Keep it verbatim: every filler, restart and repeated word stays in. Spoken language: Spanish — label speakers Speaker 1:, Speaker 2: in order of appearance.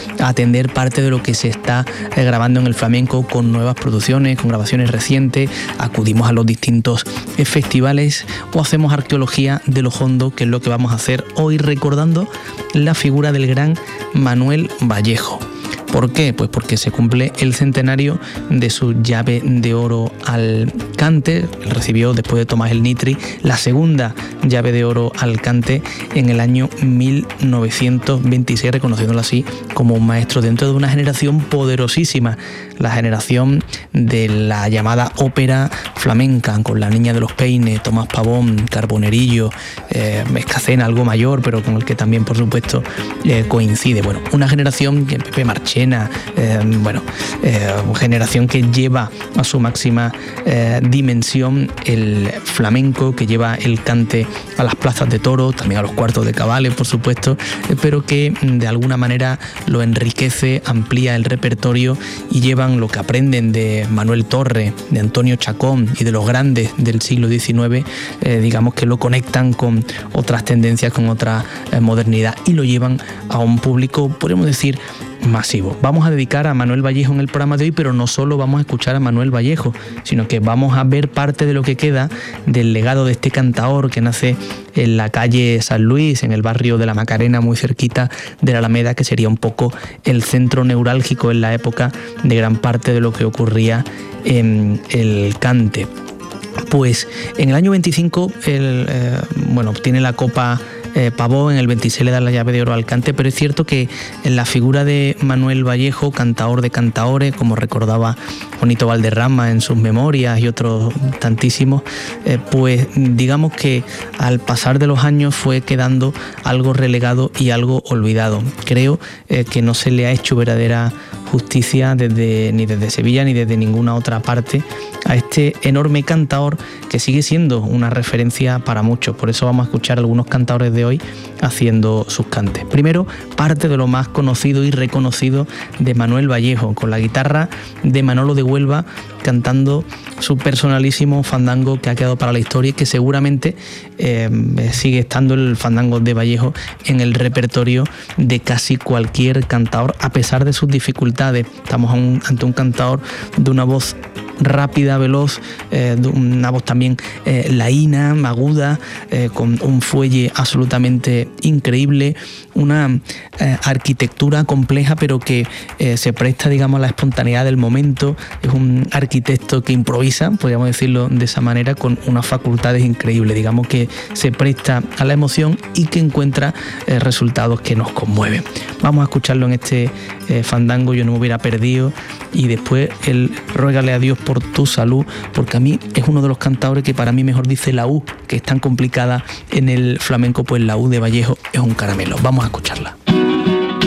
Speaker 1: atender parte de lo que se está eh, grabando en el flamenco con nuevas producciones, con grabaciones recientes, acudimos a los distintos eh, festivales o hacemos arqueología de lo hondo, que es lo que vamos a hacer hoy, recordando la figura del gran Manuel Vallejo. ¿Por qué? Pues porque se cumple el centenario de su llave de oro al cante. Él recibió, después de Tomás el Nitri, la segunda llave de oro al cante en el año mil novecientos veintiséis, reconociéndolo así como un maestro dentro de una generación poderosísima, la generación de la llamada ópera flamenca, con La Niña de los Peines, Tomás Pavón, Carbonerillo, eh, Escacena, algo mayor, pero con el que también, por supuesto, eh, coincide. Bueno, una generación que Pepe Marchena, Eh, bueno, eh, generación que lleva a su máxima eh, dimensión el flamenco, que lleva el cante a las plazas de toros, también a los cuartos de cabales, por supuesto, eh, pero que de alguna manera lo enriquece, amplía el repertorio y llevan lo que aprenden de Manuel Torre, de Antonio Chacón y de los grandes del siglo diecinueve, eh, digamos que lo conectan con otras tendencias, con otra eh, modernidad, y lo llevan a un público, podemos decir, masivo. Vamos a dedicar a Manuel Vallejo en el programa de hoy, pero no solo vamos a escuchar a Manuel Vallejo, sino que vamos a ver parte de lo que queda del legado de este cantaor que nace en la calle San Luis, en el barrio de la Macarena, muy cerquita de la Alameda, que sería un poco el centro neurálgico en la época de gran parte de lo que ocurría en el cante. Pues en el año veinticinco, él, eh, bueno, obtiene la Copa Eh, Pavón, en el veintiséis le da la llave de oro al cante, pero es cierto que en la figura de Manuel Vallejo, cantaor de cantaores, como recordaba Juanito Valderrama en sus memorias y otros tantísimos, eh, pues digamos que al pasar de los años fue quedando algo relegado y algo olvidado. Creo eh, que no se le ha hecho verdadera justicia desde, ni desde Sevilla ni desde ninguna otra parte a este enorme cantaor que sigue siendo una referencia para muchos. Por eso vamos a escuchar a algunos cantaores de hoy haciendo sus cantes. Primero, parte de lo más conocido y reconocido de Manuel Vallejo, con la guitarra de Manolo de Huelva, cantando su personalísimo fandango que ha quedado para la historia y que seguramente eh, sigue estando el fandango de Vallejo en el repertorio de casi cualquier cantaor, a pesar de sus dificultades. Estamos ante un cantaor de una voz rápida, veloz, eh, una voz también eh, laína, aguda, eh, con un fuelle absolutamente increíble, una eh, arquitectura compleja, pero que eh, se presta, digamos, a la espontaneidad del momento. Es un arquitecto que improvisa, podríamos decirlo de esa manera, con unas facultades increíbles, digamos, que se presta a la emoción y que encuentra eh, resultados que nos conmueven. Vamos a escucharlo en este eh, fandango, Yo no me hubiera perdido, y después el Ruégale a Dios por tu salud, porque a mí es uno de los cantaores que para mí mejor dice la U, que es tan complicada en el flamenco, pues la U de Vallejo es un caramelo. Vamos a escucharla.